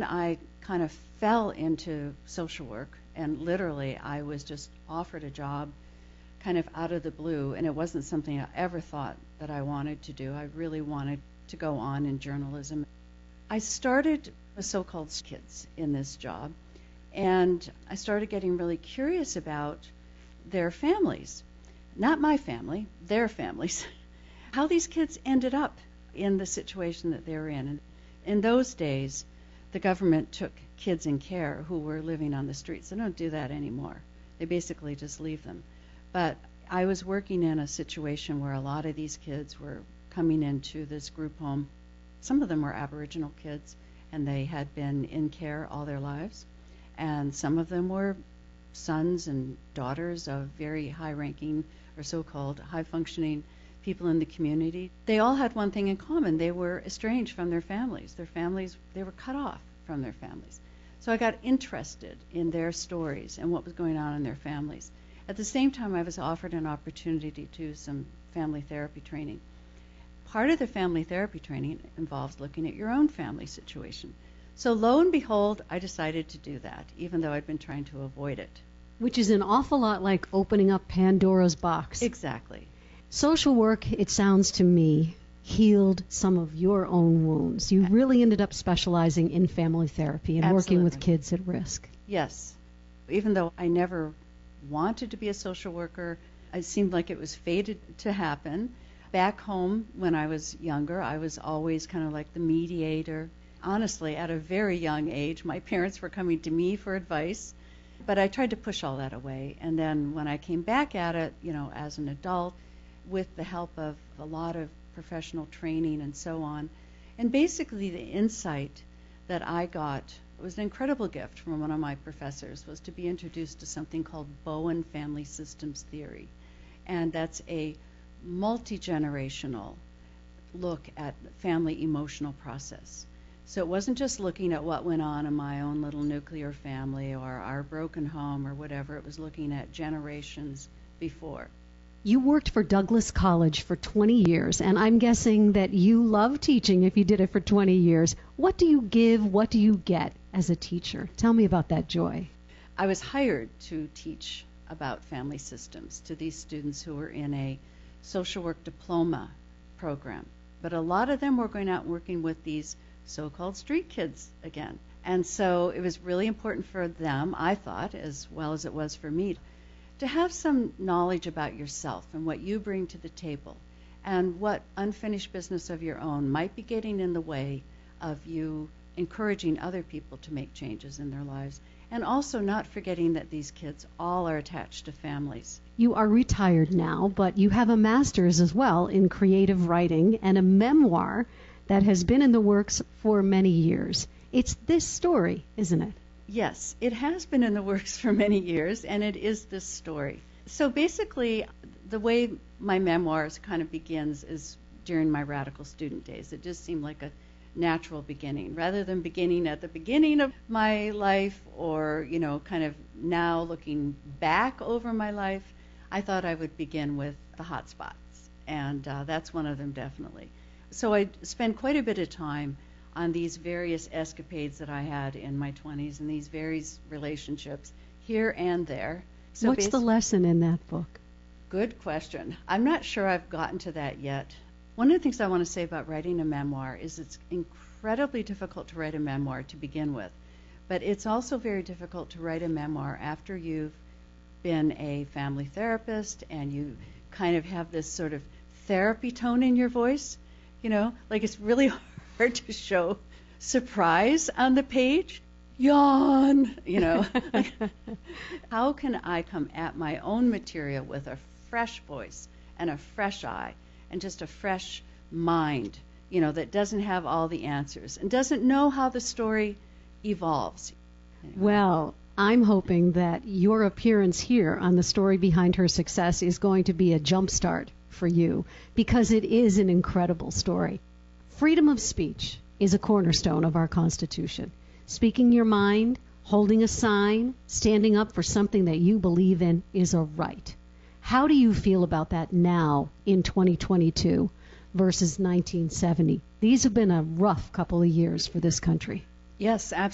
I kind of fell into social work, and literally I was just offered a job kind of out of the blue, and it wasn't something I ever thought that I wanted to do. I really wanted to go on in journalism. I started with so-called kids in this job, and I started getting really curious about their families. Not my family, their families. How these kids ended up in the situation that they were in. And in those days, the government took kids in care who were living on the streets. They don't do that anymore. They basically just leave them. But I was working in a situation where a lot of these kids were coming into this group home. Some of them were Aboriginal kids, and they had been in care all their lives. And some of them were sons and daughters of very high-ranking or so-called high-functioning people in the community. They all had one thing in common. They were estranged from their families. They were cut off from their families. So I got interested in their stories and what was going on in their families. At the same time, I was offered an opportunity to do some family therapy training. Part of the family therapy training involves looking at your own family situation. So lo and behold, I decided to do that, even though I'd been trying to avoid it. Which is an awful lot like opening up Pandora's box. Exactly. Social work, it sounds to me, healed some of your own wounds. You really ended up specializing in family therapy and Absolutely. working with kids at risk. Yes. Even though I never wanted to be a social worker, it seemed like it was fated to happen. Back home, when I was younger, I was always kind of like the mediator. Honestly, at a very young age, my parents were coming to me for advice, but I tried to push all that away. And then when I came back at it, as an adult, with the help of a lot of professional training and so on, and basically the insight that I got, it was an incredible gift from one of my professors, was to be introduced to something called Bowen Family Systems Theory. And that's a multi-generational look at family emotional process. So it wasn't just looking at what went on in my own little nuclear family or our broken home or whatever. It was looking at generations before. You worked for Douglas College for 20 years, and I'm guessing that you love teaching if you did it for 20 years. What do you give, what do you get as a teacher? Tell me about that joy. I was hired to teach about family systems to these students who were in a social work diploma program. But a lot of them were going out and working with these so-called street kids again. And so it was really important for them, I thought, as well as it was for me, to have some knowledge about yourself and what you bring to the table and what unfinished business of your own might be getting in the way of you encouraging other people to make changes in their lives, and also not forgetting that these kids all are attached to families. You are retired now, but you have a master's as well in creative writing and a memoir that has been in the works for many years. It's this story, isn't it? Yes, it has been in the works for many years, and it is this story. So basically, the way my memoirs kind of begins is during my radical student days. It just seemed like a natural beginning, rather than beginning at the beginning of my life or, kind of now looking back over my life. I thought I would begin with the hot spots, and that's one of them definitely. So I spend quite a bit of time on these various escapades that I had in my 20s and these various relationships here and there. So what's the lesson in that book? Good question. I'm not sure I've gotten to that yet. One of the things I want to say about writing a memoir is it's incredibly difficult to write a memoir to begin with, but it's also very difficult to write a memoir after you've been a family therapist and you kind of have this sort of therapy tone in your voice. Like it's really hard to show surprise on the page. Yawn, like, how can I come at my own material with a fresh voice and a fresh eye and just a fresh mind, that doesn't have all the answers and doesn't know how the story evolves. Anyway. Well, I'm hoping that your appearance here on The Story Behind Her Success is going to be a jumpstart for you, because it is an incredible story. Freedom of speech is a cornerstone of our Constitution. Speaking your mind, holding a sign, standing up for something that you believe in is a right. How do you feel about that now in 2022 versus 1970? These have been a rough couple of years for this country. Yes, absolutely.